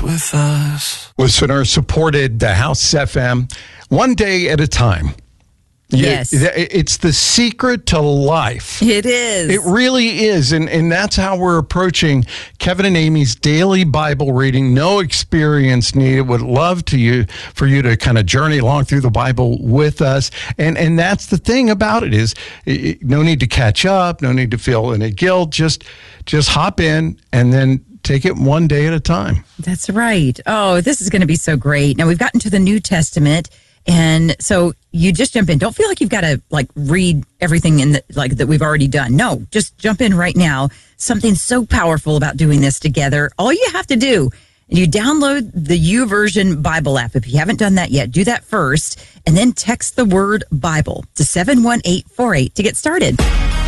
with us. Listener supported the House FM, one day at a time. Yes. It's the secret to life. It is. It really is. And that's how we're approaching Kevin and Amy's daily Bible reading. No experience needed. Would love for you to kind of journey along through the Bible with us. And that's the thing about it is no need to catch up. No need to feel any guilt. Just hop in and then take it one day at a time. That's right. Oh, this is going to be so great. Now, we've gotten to the New Testament. And so you just jump in. Don't feel like you've got to read everything that we've already done. No, just jump in right now. Something so powerful about doing this together. All you have to do, you download the YouVersion Bible app. If you haven't done that yet, do that first, and then text the word Bible to 71848 to get started.